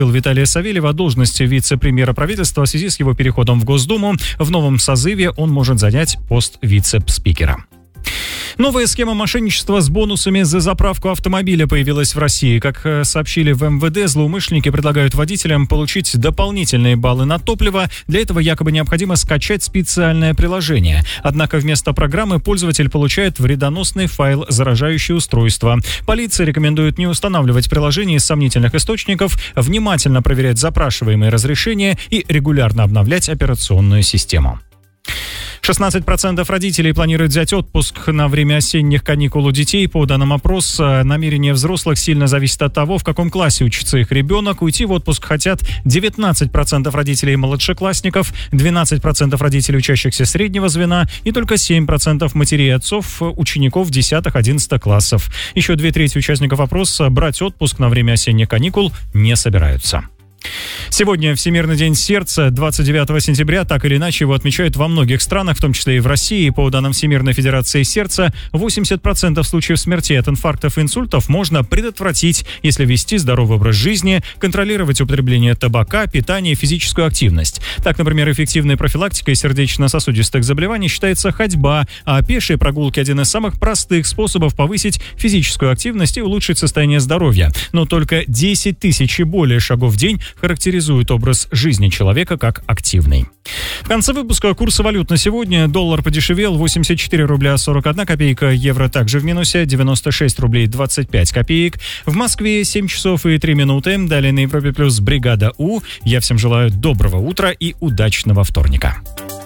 Виталия Савельева о должности вице-премьера правительства в связи с его переходом в Госдуму. В новом созыве он может занять пост вице-спикера. Новая схема мошенничества с бонусами за заправку автомобиля появилась в России. Как сообщили в МВД, злоумышленники предлагают водителям получить дополнительные баллы на топливо. Для этого якобы необходимо скачать специальное приложение. Однако вместо программы пользователь получает вредоносный файл, заражающий устройство. Полиция рекомендует не устанавливать приложение из сомнительных источников, внимательно проверять запрашиваемые разрешения и регулярно обновлять операционную систему. 16% родителей планируют взять отпуск на время осенних каникул у детей. По данным опроса, намерение взрослых сильно зависит от того, в каком классе учится их ребенок. Уйти в отпуск хотят 19% родителей младшеклассников, 12% родителей, учащихся среднего звена, и только 7% матерей и отцов учеников 10-11 классов. Еще 2/3 участников опроса брать отпуск на время осенних каникул не собираются. Сегодня Всемирный день сердца, 29 сентября. Так или иначе его отмечают во многих странах, в том числе и в России. По данным Всемирной федерации сердца, 80% случаев смерти от инфарктов и инсультов можно предотвратить, если вести здоровый образ жизни, контролировать употребление табака, питание и физическую активность. Так, например, эффективной профилактикой сердечно-сосудистых заболеваний считается ходьба, а пешие прогулки – один из самых простых способов повысить физическую активность и улучшить состояние здоровья. Но только 10 тысяч и более шагов в день характеризует образ жизни человека как активный. В конце выпуска курсы валют на сегодня. Доллар подешевел, 84 рубля 41 копейка. Евро также в минусе, 96 рублей 25 копеек. В Москве 7 часов и 3 минуты. Далее на Европе плюс бригада У. Я всем желаю доброго утра и удачного вторника.